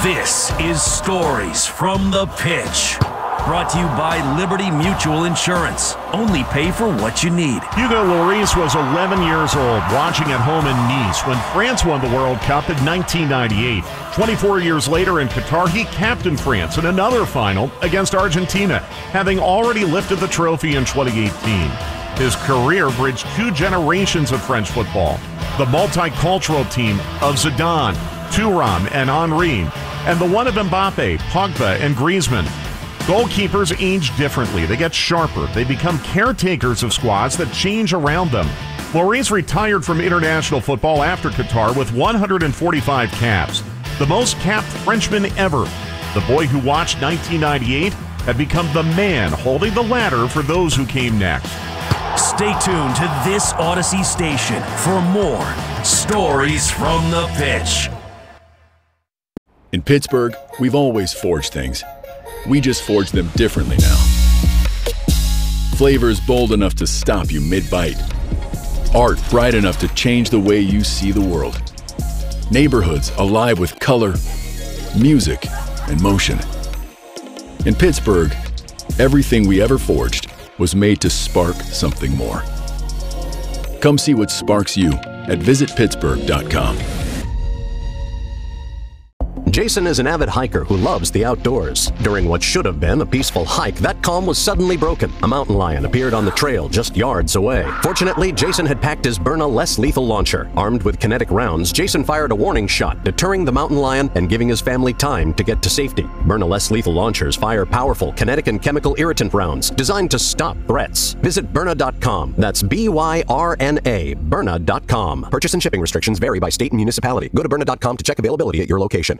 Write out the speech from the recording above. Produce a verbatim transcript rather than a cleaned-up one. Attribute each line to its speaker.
Speaker 1: This is Stories from the Pitch. Brought to you by Liberty Mutual Insurance. Only pay for what you need.
Speaker 2: Hugo Lloris was eleven years old watching at home in Nice when France won the World Cup in nineteen ninety-eight. twenty-four years later in Qatar, he captained France in another final against Argentina, having already lifted the trophy in twenty eighteen. His career bridged two generations of French football. The multicultural team of Zidane, Thuram, and Henry, and the one of Mbappe, Pogba, and Griezmann. Goalkeepers age differently. They get sharper. They become caretakers of squads that change around them. Lloris retired from international football after Qatar with one hundred forty-five caps, the most capped Frenchman ever. The boy who watched nineteen ninety-eight had become the man holding the ladder for those who came next.
Speaker 1: Stay tuned to this Odyssey station for more Stories from the Pitch.
Speaker 3: In Pittsburgh, we've always forged things. We just forge them differently now. Flavors bold enough to stop you mid-bite. Art bright enough to change the way you see the world. Neighborhoods alive with color, music, and motion. In Pittsburgh, everything we ever forged was made to spark something more. Come see what sparks you at visit pittsburgh dot com.
Speaker 4: Jason is an avid hiker who loves the outdoors. During what should have been a peaceful hike, that calm was suddenly broken. A mountain lion appeared on the trail just yards away. Fortunately, Jason had packed his Byrna less lethal launcher. Armed with kinetic rounds, Jason fired a warning shot, deterring the mountain lion and giving his family time to get to safety. Byrna less lethal launchers fire powerful kinetic and chemical irritant rounds designed to stop threats. Visit Byrna dot com. That's B Y R N A, Byrna dot com. Purchase and shipping restrictions vary by state and municipality. Go to Byrna dot com to check availability at your location.